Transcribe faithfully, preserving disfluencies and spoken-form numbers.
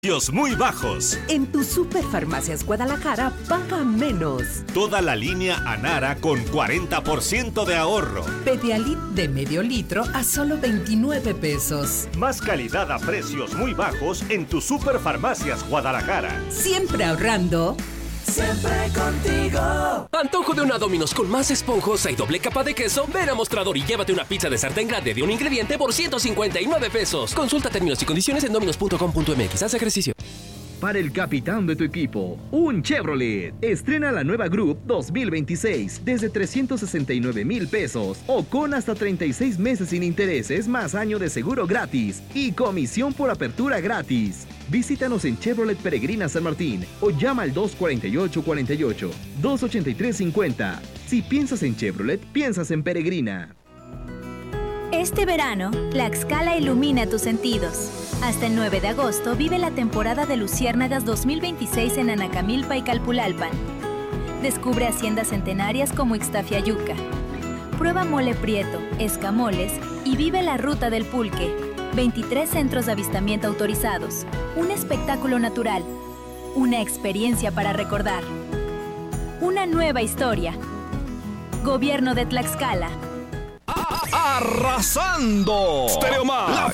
Precios muy bajos. En tu Superfarmacias Guadalajara paga menos. Toda la línea Anara con cuarenta por ciento de ahorro. Pedialit de medio litro a solo veintinueve pesos. Más calidad a precios muy bajos en tu Superfarmacias Guadalajara. Siempre ahorrando. Siempre contigo. Antojo de una Domino's con más esponjosa y doble capa de queso. Ven a Mostrador y llévate una pizza de sartén grande de un ingrediente por ciento cincuenta y nueve pesos. Consulta términos y condiciones en dominos punto com punto m x. Haz ejercicio. Para el capitán de tu equipo, un Chevrolet. Estrena la nueva Group dos mil veintiséis desde trescientos sesenta y nueve mil pesos o con hasta treinta y seis meses sin intereses más año de seguro gratis y comisión por apertura gratis. Visítanos en Chevrolet Peregrina San Martín o llama al dos cuatro ocho, cuatro ocho, dos ocho tres cinco cero. Si piensas en Chevrolet, piensas en Peregrina. Este verano, Tlaxcala ilumina tus sentidos. Hasta el nueve de agosto vive la temporada de Luciérnagas dos mil veintiséis en Anacamilpa y Calpulalpan. Descubre haciendas centenarias como Ixtafiayuca. Prueba mole prieto, escamoles y vive la ruta del pulque. veintitrés centros de avistamiento autorizados. Un espectáculo natural. Una experiencia para recordar. Una nueva historia. Gobierno de Tlaxcala. ¡Arrasando! Stereo Más, la